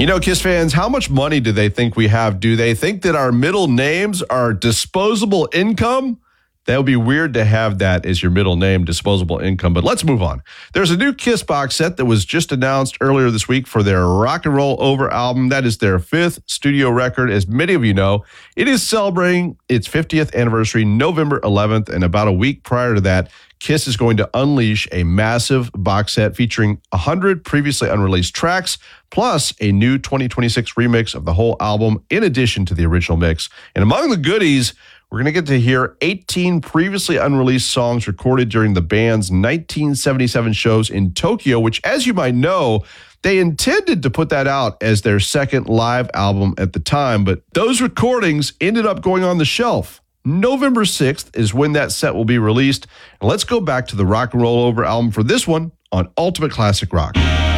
Kiss fans, how much money do they think we have? Do they think that our middle names are disposable income? That would be weird to have that as your middle name, disposable income. But let's move on. There's a new Kiss box set that was just announced earlier this week for their Rock and Roll Over album. That is their 5th studio record. As many of you know, it is celebrating its 50th anniversary November 11th. And about a week prior to that, Kiss is going to unleash a massive box set featuring 100 previously unreleased tracks, plus a new 2026 remix of the whole album, in addition to the original mix. And among the goodies, we're going to get to hear 18 previously unreleased songs recorded during the band's 1977 shows in Tokyo, which, as you might know, they intended to put that out as their second live album at the time, but those recordings ended up going on the shelf. November 6th is when that set will be released. And let's go back to the Rock and Roll Over album for this one on Ultimate Classic Rock.